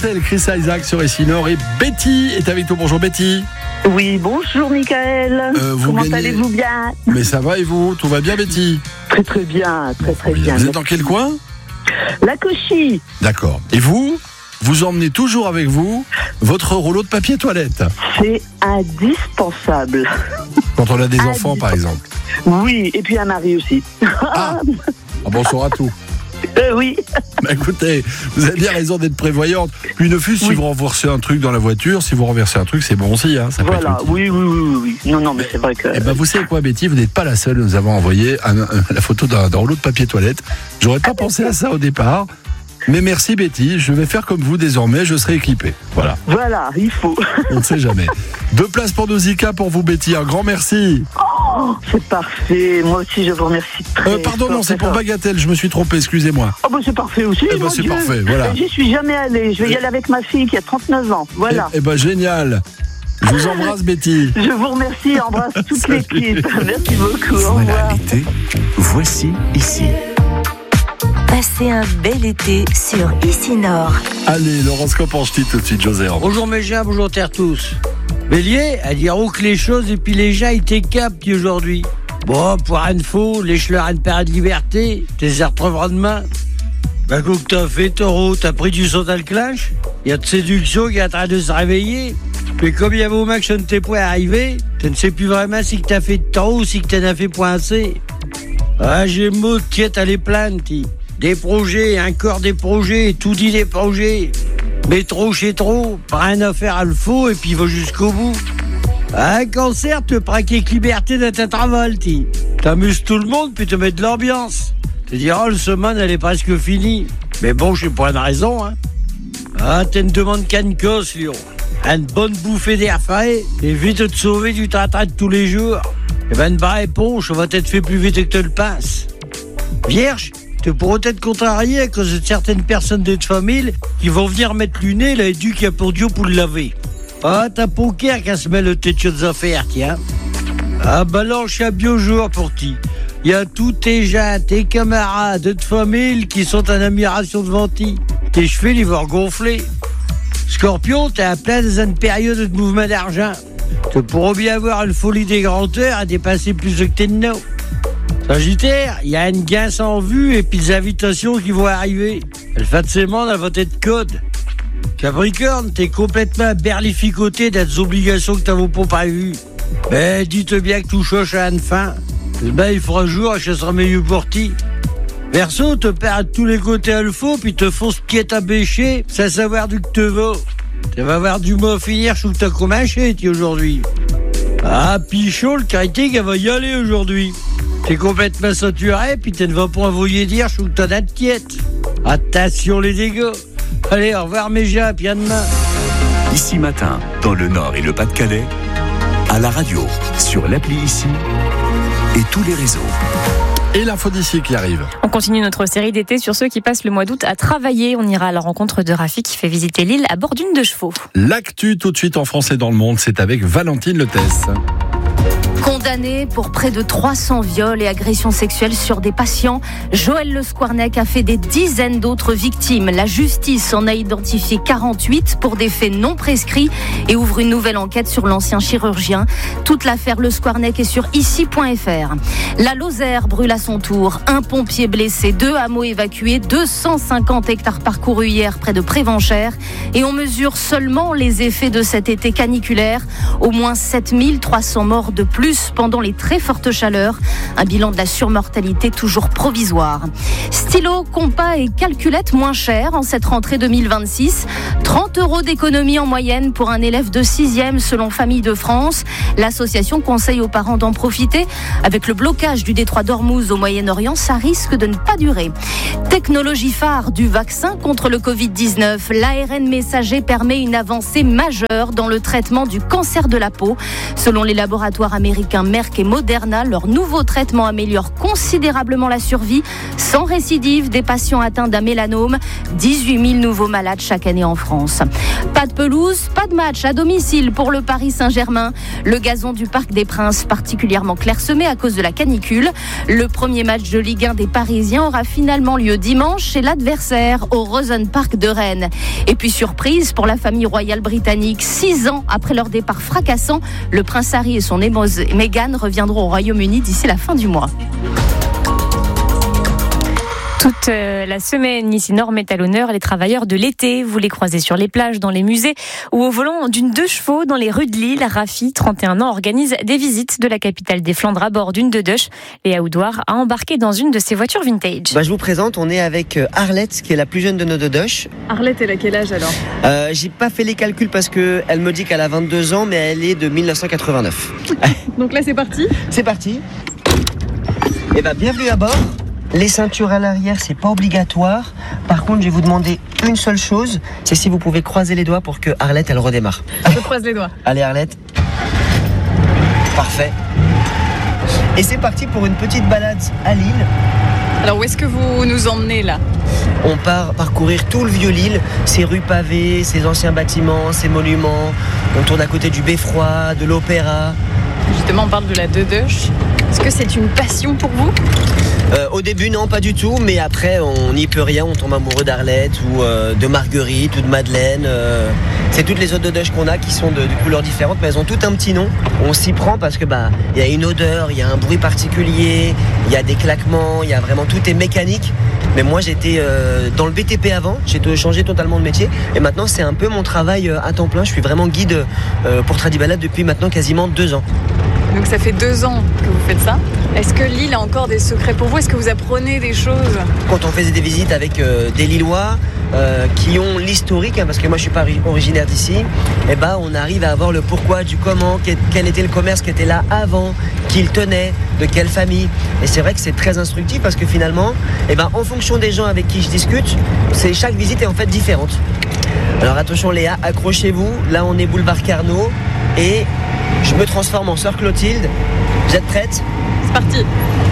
Martel, Chris Isaac sur Essinor et Betty est avec nous. Bonjour Betty. Oui, bonjour Michael. Comment allez-vous bien? Mais ça va et vous? Tout va bien Betty? Très très bien, très bien. Vous êtes dans quel coin? La Cauchy. D'accord. Et vous emmenez toujours avec vous votre rouleau de papier toilette? C'est indispensable. Quand on a des enfants par exemple? Oui, et puis un mari aussi. Bonsoir à tous. Oui. Écoutez, vous avez bien raison d'être prévoyante. Puis ne fût-ce si vous renversez un truc dans la voiture, si vous renversez un truc, c'est bon aussi. Ça voilà, oui. Non, mais c'est vrai que... vous savez quoi, Betty, vous n'êtes pas la seule. Nous avons envoyé la photo d'un rouleau de papier toilette. J'aurais pas pensé à ça au départ. Mais merci Betty, je vais faire comme vous désormais, je serai équipé. Voilà, il faut. On ne sait jamais. 2 places pour Nausicaa pour vous Betty, un grand merci. Oh, c'est parfait, moi aussi je vous remercie très pardon, non, c'est pour Bagatelle, je me suis trompé, excusez-moi. C'est parfait aussi, c'est parfait, voilà. J'y suis jamais allée, je vais y aller avec ma fille qui a 39 ans, voilà. Génial. Je vous embrasse Betty. Je vous remercie, embrasse toute l'équipe. Merci beaucoup, au revoir. Voilà l'été, voici ici. Passez un bel été sur Essinor. Allez, l'horoscope en ch'ti tout de suite, José. Bonjour mes gens, bonjour terre tous. Bélier, à dire où que les choses et puis les gens étaient captent aujourd'hui. Bon, pour info, lèche-leur une paire de liberté, t'es retrouvera demain. Coup que t'as fait, taureau, t'as pris du saut à le clinch. Il y a de séduction qui est en train de se réveiller. Mais comme il y a vos mecs que je ne t'ai pas arrivé, tu ne sais plus vraiment si que t'as fait de taureau ou si que t'en as fait poincer. Gémeaux, tiète à les plaindre, des projets, encore des projets, tout dit des projets. Mais trop chez trop, pas rien à faire à le faux et puis va jusqu'au bout. Cancer, te praque avec liberté de ta travail, t'amuses tout le monde puis te mets de l'ambiance. Tu diras, le semaine elle est presque finie. Mais bon, j'ai pas de raison, t'as une demande canicos, Lyon. Une bonne bouffée d'air frais et vite te sauver du train de tous les jours. Une vraie éponge, on va t'être fait plus vite que te le pince. Vierge, tu pourrais être contrarié à cause de certaines personnes de ta famille qui vont venir mettre le nez là et du qu'il y a pour Dieu pour le laver. T'as poker qu'à se met le tête des affaires, tiens. Balance à bio jour pour ti. Il y a tous tes gens, tes camarades de ta famille qui sont en admiration devant ti. Tes cheveux, ils vont gonfler. Scorpion, t'es à plein dans une période de mouvement d'argent. Tu pourras bien avoir une folie des grandeurs à dépasser plus que tes nos. Sagittaire, il y a une gain sans vue et puis des invitations qui vont arriver. Le fait de ces mondes, elle va être code. Capricorne, t'es complètement berlificoté des obligations que t'avais pas prévues. Dites bien que tout choche à une fin. Il fera jour et ce sera mieux pour ti. Verseau, te perd à tous les côtés à le faux puis te fonce pied à bêcher sans savoir d'où que te vas. Tu vas avoir du mot à finir sous que t'as commencé aujourd'hui. Pichon, le critique, elle va y aller aujourd'hui. T'es complètement saturé, puis tu ne vas pas envoyer dire sous que t'as d'inquiète. Attention les dégâts. Allez, au revoir mes gens, puis à demain. Ici matin, dans le Nord et le Pas-de-Calais, à la radio, sur l'appli Ici et tous les réseaux. Et l'info d'ici qui arrive. On continue notre série d'été sur ceux qui passent le mois d'août à travailler. On ira à la rencontre de Rafi qui fait visiter l'île à bord d'une de chevaux. L'actu tout de suite en France et dans le monde, c'est avec Valentine Letesse. Condamné pour près de 300 viols et agressions sexuelles sur des patients, Joël Le Squarnec a fait des dizaines d'autres victimes. La justice en a identifié 48 pour des faits non prescrits et ouvre une nouvelle enquête sur l'ancien chirurgien. Toute l'affaire Le Squarnec est sur ici.fr. La Lozère brûle à son tour. Un pompier blessé, 2 hameaux évacués, 250 hectares parcourus hier près de Prévenchères. Et on mesure seulement les effets de cet été caniculaire. Au moins 7300 morts de plus pendant les très fortes chaleurs. Un bilan de la surmortalité toujours provisoire. Stylo, compas et calculette moins cher en cette rentrée 2026. 30 € d'économie en moyenne pour un élève de 6e selon Famille de France. L'association conseille aux parents d'en profiter. Avec le blocage du détroit d'Ormuz au Moyen-Orient, ça risque de ne pas durer. Technologie phare du vaccin contre le Covid-19. L'ARN messager permet une avancée majeure dans le traitement du cancer de la peau. Selon les laboratoires américains, américains Merck et Moderna. Leur nouveau traitement améliore considérablement la survie, sans récidive des patients atteints d'un mélanome. 18 000 nouveaux malades chaque année en France. Pas de pelouse, pas de match à domicile pour le Paris Saint-Germain. Le gazon du Parc des Princes particulièrement clairsemé à cause de la canicule. Le premier match de Ligue 1 des Parisiens aura finalement lieu dimanche chez l'adversaire au Rosenpark de Rennes. Et puis surprise pour la famille royale britannique, 6 ans après leur départ fracassant, le prince Harry et son épouse Meghan reviendront au Royaume-Uni d'ici la fin du mois. Toute la semaine, ici Nord met à l'honneur les travailleurs de l'été. Vous les croisez sur les plages, dans les musées ou au volant d'une 2 chevaux dans les rues de Lille. Rafi, 31 ans, organise des visites de la capitale des Flandres à bord d'une 2 Dush. Léa Oudoir a embarqué dans une de ses voitures vintage. Je vous présente, on est avec Arlette, qui est la plus jeune de nos 2 Dush. Arlette, elle a quel âge alors ? J'ai pas fait les calculs parce qu'elle me dit qu'elle a 22 ans, mais elle est de 1989. Donc là, c'est parti ? C'est parti. Et bienvenue à bord. Les ceintures à l'arrière, c'est pas obligatoire. Par contre, je vais vous demander une seule chose, c'est si vous pouvez croiser les doigts pour que Arlette, elle redémarre. Je croise les doigts. Allez Arlette. Parfait. Et c'est parti pour une petite balade à Lille. Alors où est-ce que vous nous emmenez là ? On part parcourir tout le vieux Lille, ses rues pavées, ses anciens bâtiments, ses monuments. On tourne à côté du Beffroi, de l'Opéra. Justement, on parle de la 2 Dush. Est-ce que c'est une passion pour vous ? Au début, non, pas du tout, mais après, on n'y peut rien. On tombe amoureux d'Arlette ou de Marguerite ou de Madeleine. C'est toutes les autres 2 Dush qu'on a qui sont de couleurs différentes, mais elles ont toutes un petit nom. On s'y prend parce que il y a une odeur, il y a un bruit particulier, il y a des claquements, il y a vraiment tout est mécanique. Mais moi, j'étais dans le BTP avant, j'ai changé totalement de métier, et maintenant, c'est un peu mon travail à temps plein. Je suis vraiment guide pour Tradibalade depuis maintenant quasiment 2 ans. Donc ça fait 2 ans que vous faites ça. Est-ce que Lille a encore des secrets pour vous ? Est-ce que vous apprenez des choses ? Quand on faisait des visites avec des Lillois qui ont l'historique, parce que moi je suis pas originaire d'ici, on arrive à avoir le pourquoi du comment, quel était le commerce qui était là avant, qui il tenait, de quelle famille. Et c'est vrai que c'est très instructif parce que finalement, en fonction des gens avec qui je discute, chaque visite est en fait différente. Alors attention Léa, accrochez-vous, là on est boulevard Carnot et je me transforme en sœur Clotilde. Vous êtes prête ? C'est parti.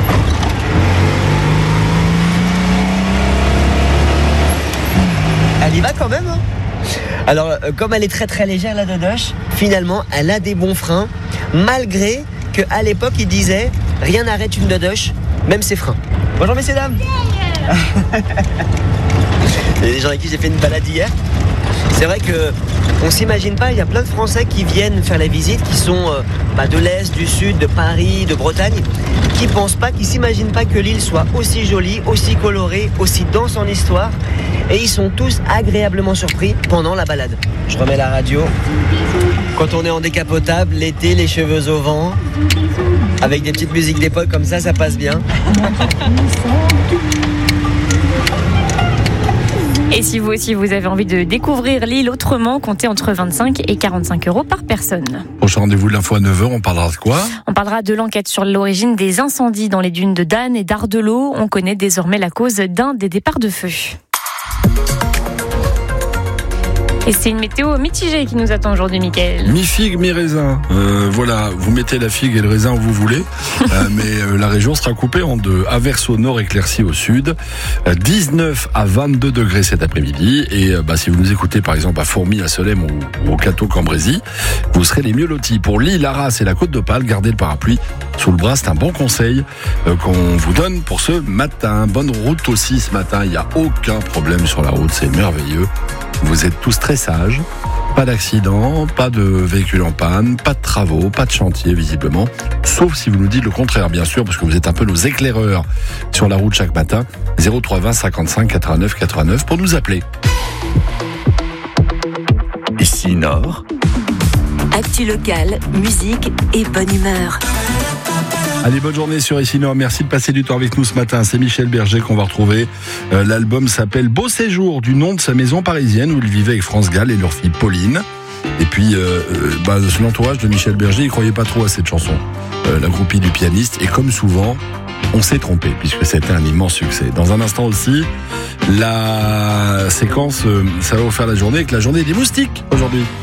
Elle y va quand même, hein ? Alors, comme elle est très très légère, la 2 Dush, finalement, elle a des bons freins, malgré qu'à l'époque, il disait « Rien n'arrête une 2 Dush, même ses freins ». Bonjour messieurs, dames. Il y a des gens avec qui j'ai fait une balade hier. C'est vrai qu'on s'imagine pas, il y a plein de Français qui viennent faire la visite, qui sont de l'Est, du Sud, de Paris, de Bretagne, qui pensent pas, qui s'imaginent pas que l'île soit aussi jolie, aussi colorée, aussi dense en histoire. Et ils sont tous agréablement surpris pendant la balade. Je remets la radio. Quand on est en décapotable, l'été, les cheveux au vent, avec des petites musiques d'époque comme ça passe bien. Et si vous aussi vous avez envie de découvrir l'île autrement, comptez entre 25 et 45 € par personne. Prochain rendez-vous de l'info à 9h, on parlera de quoi ? On parlera de l'enquête sur l'origine des incendies dans les dunes de Dan et d'Ardelot. On connaît désormais la cause d'un des départs de feu. Et c'est une météo mitigée qui nous attend aujourd'hui, Mickaël. Mi-figue, mi-raisin. Voilà, vous mettez la figue et le raisin où vous voulez. Mais la région sera coupée en 2. Averse au nord, éclaircie au sud. 19 à 22 degrés cet après-midi. Et si vous nous écoutez par exemple à Fourmies, à Solesmes ou au Cateau-Cambrésis, vous serez les mieux lotis. Pour Lille, Arras et la Côte d'Opale, gardez le parapluie sous le bras. C'est un bon conseil qu'on vous donne pour ce matin. Bonne route aussi ce matin. Il n'y a aucun problème sur la route. C'est merveilleux. Vous êtes tous très sages, pas d'accident, pas de véhicule en panne, pas de travaux, pas de chantier visiblement, sauf si vous nous dites le contraire bien sûr, parce que vous êtes un peu nos éclaireurs sur la route chaque matin. 0320 55 89 89 pour nous appeler. Ici Nord. Actu locale, musique et bonne humeur. Allez, bonne journée sur Ici Nord. Merci de passer du temps avec nous ce matin. C'est Michel Berger qu'on va retrouver. L'album s'appelle Beau Séjour, du nom de sa maison parisienne où il vivait avec France Gall et leur fille Pauline. Et puis, l'entourage de Michel Berger, il croyait pas trop à cette chanson. La groupie du pianiste. Et comme souvent, on s'est trompé puisque c'était un immense succès. Dans un instant aussi, la séquence, ça va vous faire la journée avec la journée des moustiques aujourd'hui.